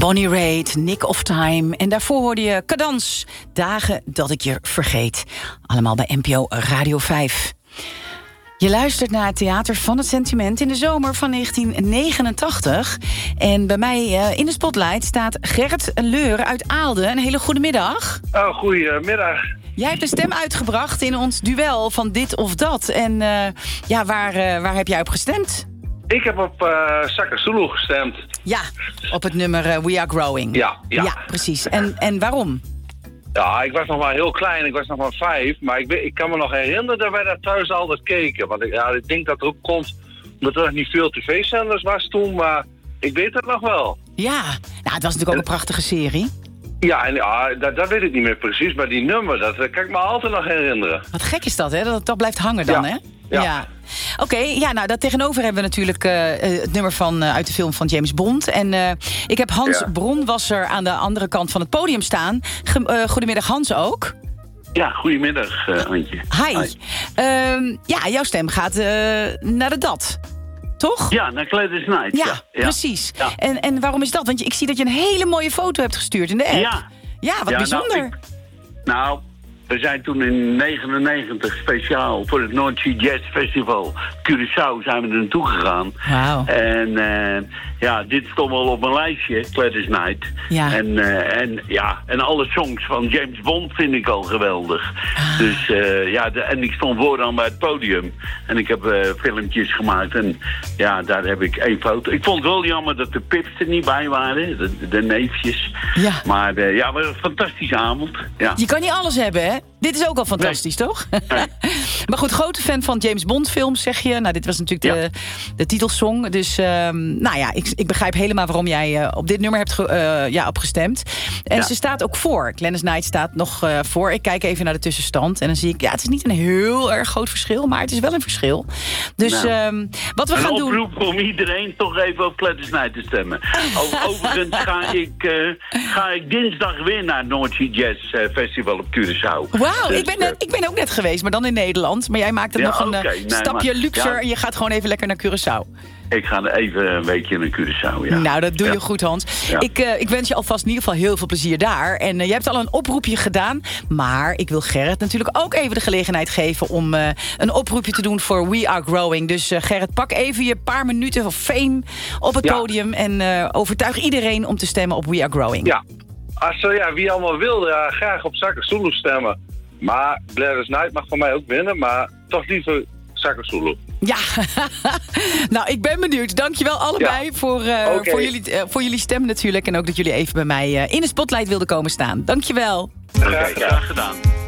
Bonnie Raitt, Nick of Time. En daarvoor hoorde je Cadans, Dagen dat ik je vergeet. Allemaal bij NPO Radio 5. Je luistert naar het Theater van het Sentiment in de zomer van 1989. En bij mij in de spotlight staat Gerrit Leur uit Aalden. Een hele goede middag. Oh, goedemiddag. Jij hebt een stem uitgebracht in ons duel van dit of dat. En waar heb jij op gestemd? Ik heb op Saka Zulu gestemd. Ja, op het nummer We Are Growing. Ja. Precies. En waarom? Ja, ik was nog maar heel klein. Ik was nog maar 5. Maar ik kan me nog herinneren dat wij daar thuis altijd keken. Want ik denk dat het ook komt omdat er nog niet veel tv-zenders was toen. Maar ik weet het nog wel. Ja, nou, het was natuurlijk ook een prachtige serie. Ja, en dat weet ik niet meer precies. Maar die nummer, dat kan ik me altijd nog herinneren. Wat gek is dat, hè? Dat blijft hangen dan, hè? Ja. Oké, daar tegenover hebben we natuurlijk het nummer uit de film van James Bond. En ik heb Hans Bronwasser aan de andere kant van het podium staan. Goedemiddag, Hans ook. Ja, goedemiddag, Antje. Hi. Jouw stem gaat naar de DAT. Toch? Ja, naar Gladys Knight. Ja, precies. Ja. En waarom is dat? Want ik zie dat je een hele mooie foto hebt gestuurd in de app. Ja, wat bijzonder. We zijn toen in 1999 speciaal voor het North Sea Jazz Festival Curaçao zijn we er naartoe gegaan. Wauw. En dit stond wel op mijn lijstje, Gladys Knight. Ja. En alle songs van James Bond vind ik al geweldig. Dus en ik stond vooraan bij het podium. En ik heb filmpjes gemaakt en daar heb ik 1 foto. Ik vond het wel jammer dat de Pips er niet bij waren, de neefjes. Ja. Maar het was een fantastische avond. Ja. Je kan niet alles hebben, hè? Dit is ook al fantastisch, toch? Nee. Maar goed, grote fan van James Bond films, zeg je. Nou, dit was natuurlijk de titelsong. Dus ik begrijp helemaal waarom jij op dit nummer hebt opgestemd. En ze staat ook voor. Gladys Knight staat nog voor. Ik kijk even naar de tussenstand. En dan zie ik, het is niet een heel erg groot verschil. Maar het is wel een verschil. Dus wat we gaan doen... Een oproep om iedereen toch even op Gladys Knight te stemmen. Overigens ga ik dinsdag weer naar het North Sea Jazz Festival op Curaçao. Wauw, dus, ik ben ook net geweest, maar dan in Nederland. Maar jij maakt het nog een stapje luxer en je gaat gewoon even lekker naar Curaçao. Ik ga even een weekje naar Curaçao, ja. Nou, dat doe je goed, Hans. Ja. Ik wens je alvast in ieder geval heel veel plezier daar. En jij hebt al een oproepje gedaan. Maar ik wil Gerrit natuurlijk ook even de gelegenheid geven om een oproepje te doen voor We Are Growing. Dus Gerrit, pak even je paar minuten of fame op het podium en overtuig iedereen om te stemmen op We Are Growing. Ja. Wie allemaal wil, graag op Saka Zulu stemmen. Maar Gladys Knight mag van mij ook winnen, maar toch liever Saka Zulu. Ja, nou, ik ben benieuwd. Dankjewel allebei voor jullie stem natuurlijk. En ook dat jullie even bij mij in de spotlight wilden komen staan. Dankjewel. Graag gedaan.